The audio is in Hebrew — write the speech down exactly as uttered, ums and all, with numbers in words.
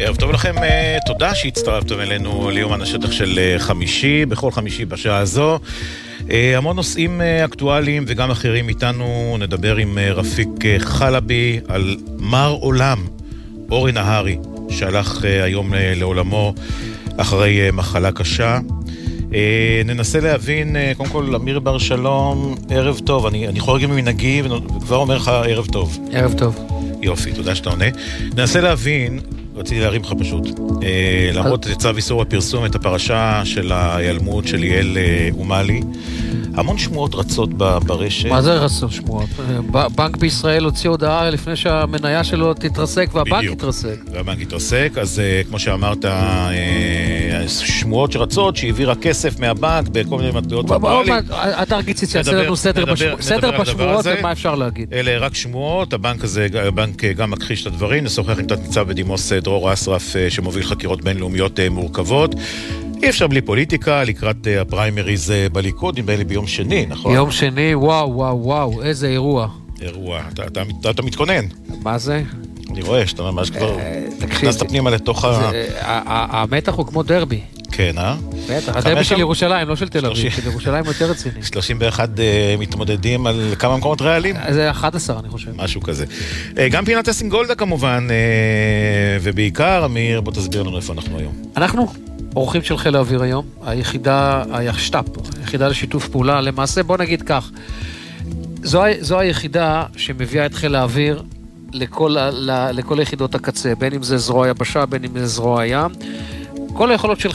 ערב טוב לכם, תודה שהצטרפתם אלינו ליומן השטח של חמישי, בכל חמישי בשעה הזו. המון נושאים אקטואליים וגם אחרים איתנו. נדבר עם רפיק חלבי על מר עולם, אורי נהרי, שהלך היום לעולמו אחרי מחלה קשה. ננסה להבין, קודם כל, אמיר בר שלום, ערב טוב. אני, אני חורג ממנהגי וכבר אומר לך ערב טוב. ערב טוב. יופי, תודה שאתה עונה. ננסה להבין, רציתי להרים לך פשוט, למרות צו איסור הפרסום את הפרשה של ההיעלמות של ליאל אומלי, המון שמועות רצות ברשת. מה זה רצות שמועות? בנק בישראל הוציא הודעה לפני שהמניה שלו תתרסק והבנק יתרסק. והבנק יתרסק, אז כמו שאמרת, שמועות שרצות שהעבירה כסף מהבנק בכל מיני מטבעות וירטואליים. אתה הרגיץ יעשה לנו סדר בשמועות ומה אפשר להגיד. אלה רק שמועות, הבנק הזה, הבנק גם מכחיש את הדברים. נשוחח עם תת-ניצב בדימוס דרור אסרף שמוביל חקירות בינלאומיות מורכבות. אי אפשר בלי פוליטיקה, לקראת הפריימריז בליכוד, נדמה לי ביום שני, נכון? יום שני, וואו, וואו, וואו, איזה אירוע. אירוע, אתה, אתה, אתה, אתה מתכונן. מה זה? אני רואה שאתה ממש כבר נכנסת פנימה לתוך ה... המתח הוא כמו דרבי. כן, אה? בטח, הדרבי של ירושלים, לא של תל אביב, של ירושלים יותר רציני. שלושים ואחת מתמודדים על כמה מקומות ריאליים? זה אחד עשר, אני חושב. משהו כזה. גם פינת הסינגולדה כמובן, ובעיקר, אמיר, בוא תסביר לנו איפה אנחנו היום. אנחנו אורחים של חיל האוויר היום, היחידה, היחשטאפ, היחידה לשיתוף פעולה, למעשה בוא נגיד כך, זו, זו היחידה שמביאה את חיל האוויר לכל, לכל היחידות הקצה, בין אם זה זרוע יבשה, בין אם זה זרוע ים, כל היכולות של